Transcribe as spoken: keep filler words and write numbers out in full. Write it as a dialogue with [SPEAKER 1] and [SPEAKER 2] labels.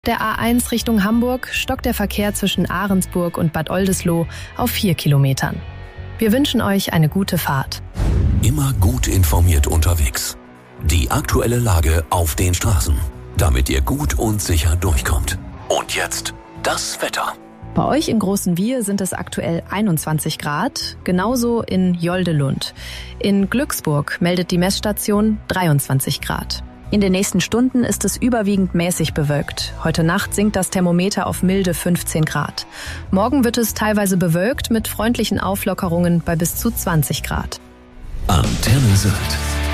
[SPEAKER 1] Der A eins Richtung Hamburg stockt der Verkehr zwischen Ahrensburg und Bad Oldesloe auf vier Kilometern. Wir wünschen euch eine gute Fahrt.
[SPEAKER 2] Immer gut informiert unterwegs. Die aktuelle Lage auf den Straßen, damit ihr gut und sicher durchkommt. Und jetzt das Wetter.
[SPEAKER 1] Bei euch in Großenwiehe sind es aktuell einundzwanzig Grad, genauso in Joldelund. In Glücksburg meldet die Messstation dreiundzwanzig Grad. In den nächsten Stunden ist es überwiegend mäßig bewölkt. Heute Nacht sinkt das Thermometer auf milde fünfzehn Grad. Morgen wird es teilweise bewölkt mit freundlichen Auflockerungen bei bis zu zwanzig Grad.
[SPEAKER 2] Antenne Sylt.